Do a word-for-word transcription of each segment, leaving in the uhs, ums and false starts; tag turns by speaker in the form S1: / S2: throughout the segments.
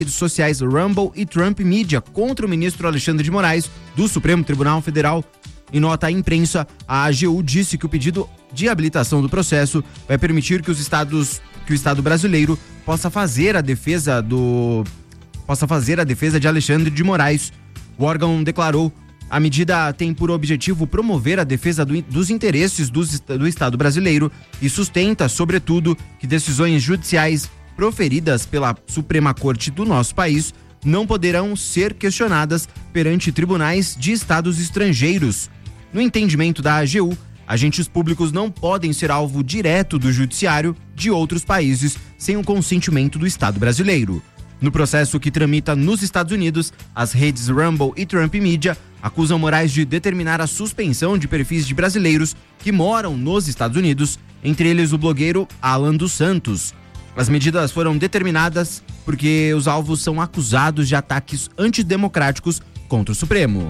S1: redes sociais Rumble e Trump Media contra o ministro Alexandre de Moraes do Supremo Tribunal Federal. Em nota à imprensa, a A G U disse que o pedido de habilitação do processo vai permitir que os estados, que o Estado brasileiro possa fazer a defesa do possa fazer a defesa de Alexandre de Moraes. O órgão declarou: a medida tem por objetivo promover a defesa do, dos interesses do, do Estado brasileiro e sustenta, sobretudo, que decisões judiciais proferidas pela Suprema Corte do nosso país não poderão ser questionadas perante tribunais de estados estrangeiros. No entendimento da A G U, agentes públicos não podem ser alvo direto do judiciário de outros países sem o consentimento do Estado brasileiro. No processo que tramita nos Estados Unidos, as redes Rumble e Trump Media acusam Moraes de determinar a suspensão de perfis de brasileiros que moram nos Estados Unidos, entre eles o blogueiro Alan dos Santos. As medidas foram determinadas porque os alvos são acusados de ataques antidemocráticos contra o Supremo.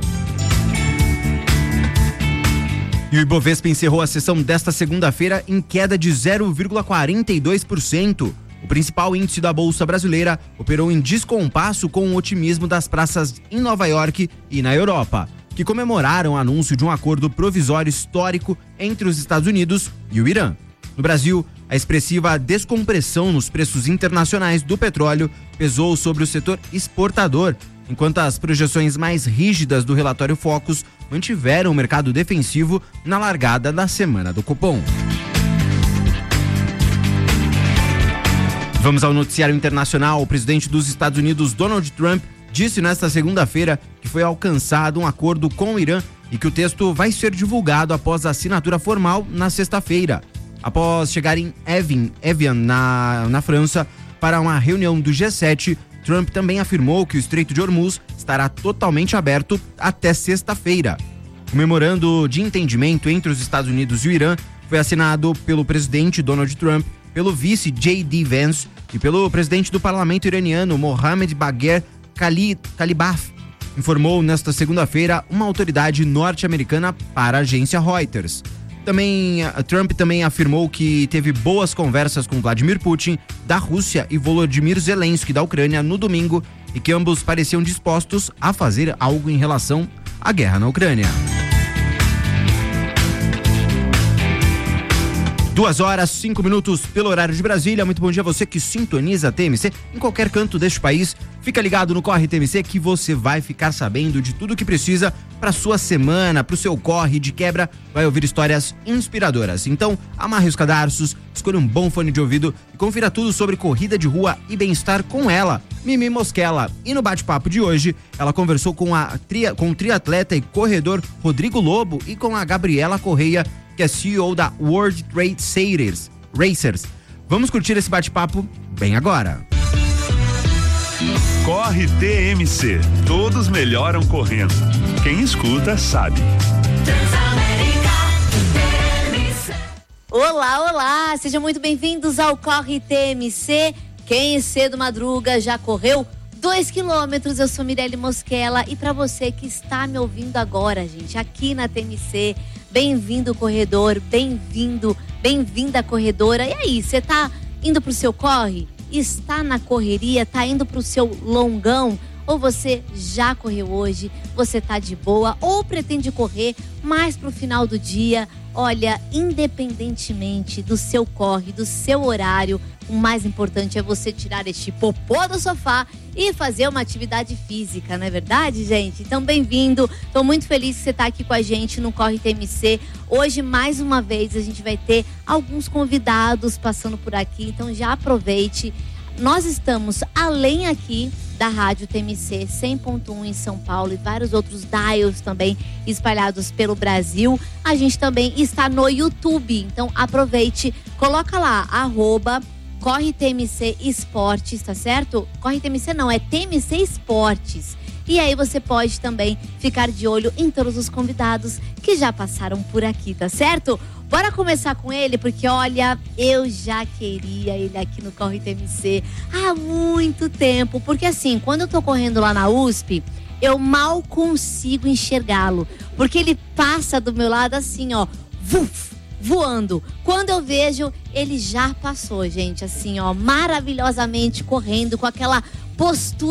S1: E o Ibovespa encerrou a sessão desta segunda-feira em queda de zero vírgula quarenta e dois por cento. O principal índice da Bolsa Brasileira operou em descompasso com o otimismo das praças em Nova York e na Europa, que comemoraram o anúncio de um acordo provisório histórico entre os Estados Unidos e o Irã. No Brasil, a expressiva descompressão nos preços internacionais do petróleo pesou sobre o setor exportador, enquanto as projeções mais rígidas do relatório Focus mantiveram o mercado defensivo na largada da semana do Copom. Vamos ao noticiário internacional. O presidente dos Estados Unidos, Donald Trump, disse nesta segunda-feira que foi alcançado um acordo com o Irã e que o texto vai ser divulgado após a assinatura formal na sexta-feira. Após chegar em Evian, Evian na, na França, para uma reunião do G sete, Trump também afirmou que o Estreito de Hormuz estará totalmente aberto até sexta-feira. O memorando de entendimento entre os Estados Unidos e o Irã foi assinado pelo presidente Donald Trump, pelo vice J D Vance e pelo presidente do parlamento iraniano Mohammad Bagher Kalibaf, informou nesta segunda-feira uma autoridade norte-americana para a agência Reuters. Também, Trump também afirmou que teve boas conversas com Vladimir Putin, da Rússia, e Volodymyr Zelensky, da Ucrânia, no domingo, e que ambos pareciam dispostos a fazer algo em relação à guerra na Ucrânia. Duas horas, cinco minutos pelo horário de Brasília. Muito bom dia a você que sintoniza a T M C em qualquer canto deste país. Fica ligado no Corre T M C que você vai ficar sabendo de tudo que precisa para sua semana, para o seu corre de quebra. Vai ouvir histórias inspiradoras. Então, amarre os cadarços, escolha um bom fone de ouvido e confira tudo sobre corrida de rua e bem-estar com ela, Mimi Mosquela. E no bate-papo de hoje, ela conversou com, a tria, com o triatleta e corredor Rodrigo Lobo e com a Gabriela Correia, que é C E O da World Trade Racers. Vamos curtir esse bate-papo bem agora.
S2: Corre T M C. Todos melhoram correndo. Quem escuta sabe.
S3: Olá, olá! Sejam muito bem-vindos ao Corre T M C. Quem cedo madruga já correu dois quilômetros. Eu sou Mirelle Mosquela e para você que está me ouvindo agora, gente, aqui na T M C, bem-vindo corredor, bem-vindo, bem-vinda corredora. E aí, você tá indo pro seu corre? Está na correria? Tá indo pro seu longão? Ou você já correu hoje, você tá de boa, ou pretende correr mais pro final do dia? Olha, independentemente do seu corre, do seu horário, o mais importante é você tirar este popô do sofá e fazer uma atividade física, não é verdade, gente? Então, bem-vindo. Tô muito feliz que você tá aqui com a gente no Corre T M C. Hoje, mais uma vez, a gente vai ter alguns convidados passando por aqui, então já aproveite. Nós estamos além aqui da Rádio T M C cem ponto um em São Paulo e vários outros dials também espalhados pelo Brasil. A gente também está no YouTube, então aproveite, coloca lá, arroba Corre T M C Esportes, tá certo? Corre T M C não, é T M C Esportes. E aí você pode também ficar de olho em todos os convidados que já passaram por aqui, tá certo? Bora começar com ele, porque olha, eu já queria ele aqui no Corre T M C há muito tempo. Porque assim, quando eu tô correndo lá na U S P, eu mal consigo enxergá-lo. Porque ele passa do meu lado assim, ó, vuf, voando. Quando eu vejo, ele já passou, gente, assim, ó, maravilhosamente correndo com aquela postura